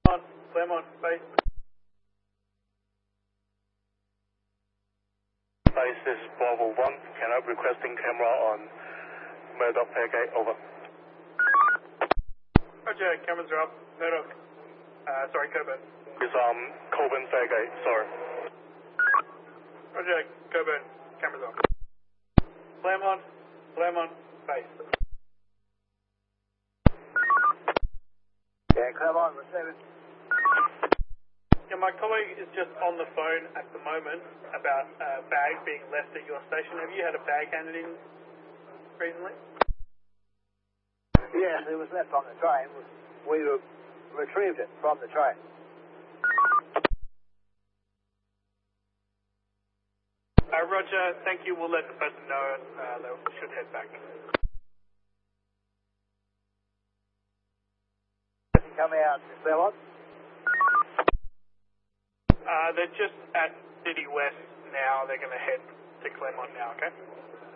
Claremont, base. Base is Bravo 1. Can I requesting camera on Murdoch Fairgate? Over. Roger, cameras are up. Murdoch. Sorry, Coburn. It's Coburn Fairgate, sorry. Roger, Coburn, cameras on. Claremont, base. Yeah, Claremont, receiving. Yeah, my colleague is just on the phone at the moment about a bag being left at your station. Have you had a bag handed in recently? Yes, it was left on the train. We retrieved it from the train. Roger, thank you. We'll let the person know and they should head back. Coming out to Claremont? They're just at City West now. They're going to head to Claremont now, okay?